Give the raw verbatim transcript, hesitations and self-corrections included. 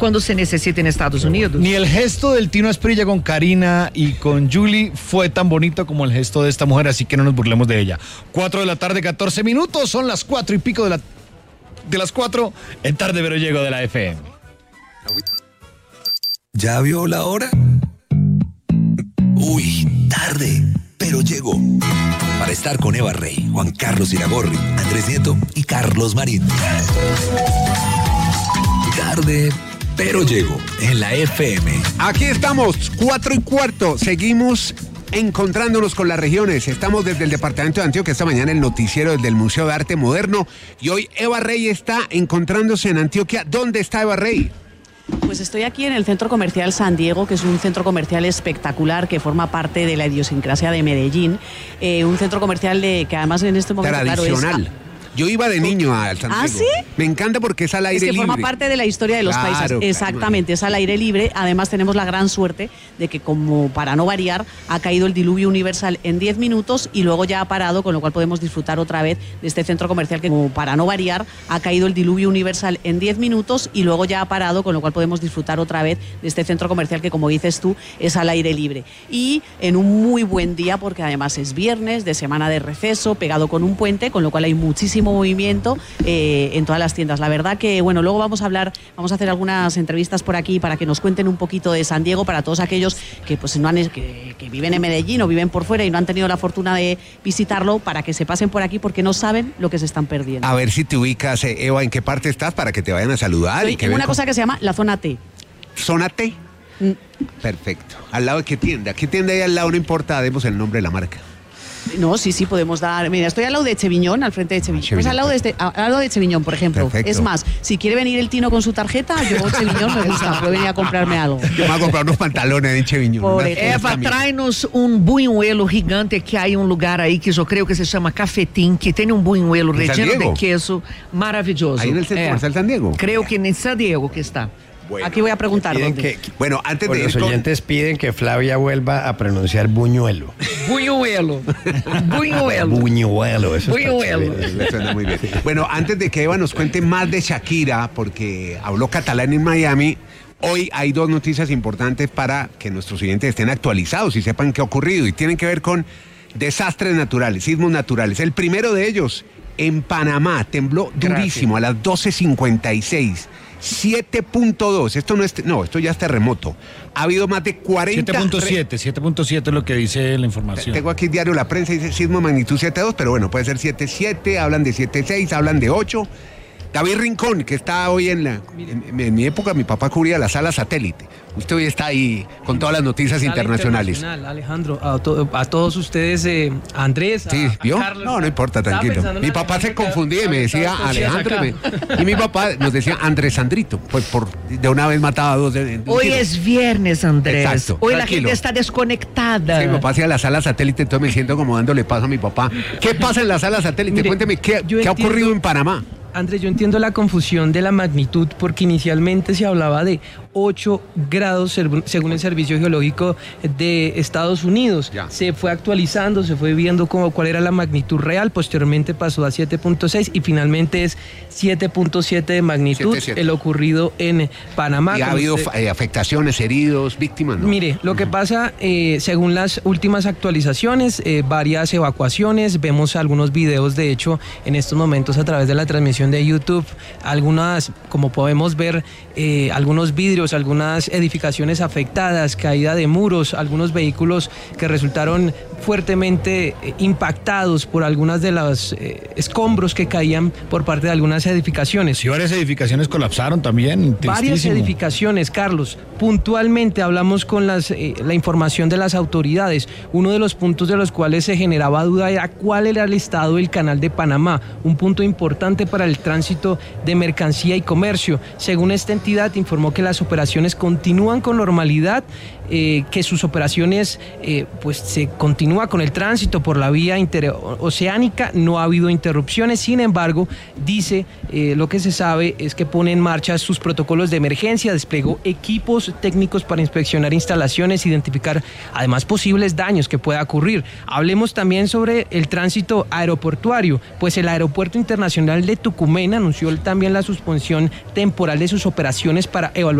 cuando se necesita en Estados Unidos. Ni el gesto del Tino Asprilla con Karina y con Julie fue tan bonito como el gesto de esta mujer, así que no nos burlemos de ella. Cuatro de la tarde, catorce minutos, son las cuatro y pico de la de las cuatro, en Tarde Pero Llego de la F M. ¿Ya vio la hora? Uy, tarde, pero llegó. Para estar con Eva Rey, Juan Carlos Iragorri, Andrés Nieto y Carlos Marín. Tarde, pero llegó en la F M. Aquí estamos, cuatro y cuarto. Seguimos encontrándonos con las regiones. Estamos desde el departamento de Antioquia. Esta mañana el noticiero desde el Museo de Arte Moderno. Y hoy Eva Rey está encontrándose en Antioquia. ¿Dónde está Eva Rey? Pues estoy aquí en el Centro Comercial San Diego, que es un centro comercial espectacular que forma parte de la idiosincrasia de Medellín. Eh, un centro comercial de, que además en este momento... Tradicional. Claro, es... Yo iba de niño al San Diego. ¿Ah, sí? Me encanta porque es al aire libre. Es que libre. Forma parte de la historia de los claro, países. Exactamente, claro. Es al aire libre. Además tenemos la gran suerte de que, como para no variar, ha caído el diluvio universal en diez minutos y luego ya ha parado, con lo cual podemos disfrutar otra vez de este centro comercial que, como para no variar, ha caído el diluvio universal en diez minutos y luego ya ha parado, con lo cual podemos disfrutar otra vez de este centro comercial que, como dices tú, es al aire libre. Y en un muy buen día, porque además es viernes, de semana de receso, pegado con un puente, con lo cual hay muchísimo movimiento Eh, en todas las tiendas. La verdad que, bueno, luego vamos a hablar, vamos a hacer algunas entrevistas por aquí para que nos cuenten un poquito de San Diego, para todos aquellos que pues no han, que, que viven en Medellín o viven por fuera y no han tenido la fortuna de visitarlo, para que se pasen por aquí porque no saben lo que se están perdiendo. A ver si te ubicas, Eva, ¿en qué parte estás para que te vayan a saludar? Estoy en una cosa que se llama la zona T. ¿Zona T? Mm. Perfecto. ¿Al lado de qué tienda? ¿Qué tienda hay al lado? No importa, demos el nombre de la marca. No, sí, sí, podemos dar... Mira, estoy al lado de Echeviñón, al frente de Echeviñón. Pues al lado de, este, al lado de Echeviñón, por ejemplo. Perfecto. Es más, si quiere venir el Tino con su tarjeta, yo Echeviñón me gusta, puede venir a comprarme algo. Yo me voy a comprar unos pantalones de Echeviñón. Por Eva, traz-nos um buñuelo gigante, que há um lugar aí que eu creio que se chama Cafetim, que tem um buñuelo relleno de queso maravilloso. Ahí en el Centro Comercial San Diego. Creo que en San Diego que está. Bueno, aquí voy a preguntar dónde. Que, bueno, antes de los oyentes piden que Flavia vuelva a pronunciar buñuelo. Buñuelo. Buñuelo. Buñuelo. Eso buñuelo. Le suena muy bien. Bueno, antes de que Eva nos cuente más de Shakira, porque habló catalán en Miami, hoy hay dos noticias importantes para que nuestros oyentes estén actualizados y sepan qué ha ocurrido. Y tienen que ver con desastres naturales, sismos naturales. El primero de ellos, en Panamá, tembló durísimo. Gracias. A las doce cincuenta y seis. siete punto dos, esto no es, no, esto ya es terremoto. Ha habido más de cuarenta... siete punto siete, siete punto siete es lo que dice la información. Tengo aquí Diario La Prensa, dice sismo magnitud siete punto dos, pero bueno, puede ser siete punto siete, hablan de siete punto seis, hablan de ocho. David Rincón, que está hoy en la... En, en mi época, mi papá cubría la sala satélite. Usted hoy está ahí con todas las noticias sala internacionales. Internacional, Alejandro, a, to, a todos ustedes, eh, a Andrés, sí, a, ¿vio? a Carlos. No, no importa, tranquilo. Mi papá se confundía y me decía Alejandro. Me, y mi papá nos decía Andrés Sandrito. Pues por de una vez mataba a dos. De, de hoy es viernes, Andrés. Exacto. Hoy tranquilo. La gente está desconectada. Sí, mi papá hacía la sala satélite, entonces me siento como dándole paso a mi papá. ¿Qué pasa en la sala satélite? Mire, Cuénteme, ¿qué, ¿qué ha ocurrido en Panamá? Andrés, yo entiendo la confusión de la magnitud porque inicialmente se hablaba de ocho grados según el Servicio Geológico de Estados Unidos. Ya. Se fue actualizando, se fue viendo cómo, cuál era la magnitud real, posteriormente pasó a siete punto seis y finalmente es siete punto siete de magnitud, siete, siete. El ocurrido en Panamá. ¿Y ha habido usted... afectaciones, heridos, víctimas? ¿No? Mire, lo que pasa, eh, según las últimas actualizaciones, eh, varias evacuaciones, vemos algunos videos, de hecho, en estos momentos a través de la transmisión de YouTube, algunas, como podemos ver, eh, algunos vidrios, algunas edificaciones afectadas, caída de muros, algunos vehículos que resultaron fuertemente eh, impactados por algunas de los eh, escombros que caían por parte de algunas edificaciones. Y varias edificaciones colapsaron también. Varias edificaciones, Carlos. Puntualmente hablamos con las, eh, la información de las autoridades. Uno de los puntos de los cuales se generaba duda era cuál era el estado del Canal de Panamá, un punto importante para el tránsito de mercancía y comercio. Según esta entidad, informó que las operaciones continúan con normalidad, eh, que sus operaciones eh, pues se continúa con el tránsito por la vía interoceánica, no ha habido interrupciones. Sin embargo, dice, eh, lo que se sabe es que pone en marcha sus protocolos de emergencia, desplegó equipos técnicos para inspeccionar instalaciones, identificar además posibles daños que pueda ocurrir. Hablemos también sobre el tránsito aeroportuario, pues el Aeropuerto Internacional de Tucumán anunció también la suspensión temporal de sus operaciones para evaluar